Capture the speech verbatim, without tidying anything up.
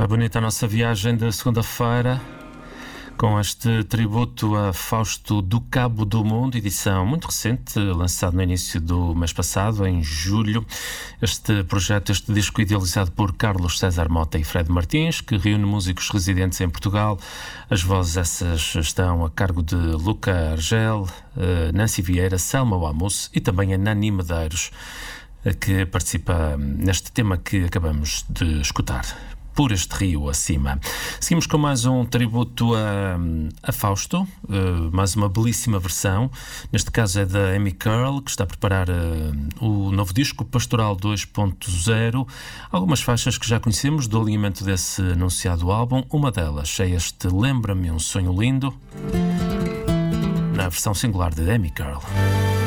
Está bonita a nossa viagem da segunda-feira, com este tributo a Fausto do Cabo do Mundo, edição muito recente, lançado no início do mês passado, em julho. Este projeto, este disco idealizado por Carlos César Mota e Fred Martins, que reúne músicos residentes em Portugal. As vozes essas estão a cargo de Luca Argel, Nancy Vieira, Selma Wamus e também a Nani Medeiros, que participa neste tema que acabamos de escutar. Por este rio acima. Seguimos com mais um tributo a, a Fausto, uh, mais uma belíssima versão. Neste caso é da Amy Curl, que está a preparar uh, o novo disco Pastoral dois ponto zero. Algumas faixas que já conhecemos do alinhamento desse anunciado álbum. Uma delas é este Lembra-me um Sonho Lindo, na versão singular de Amy Curl.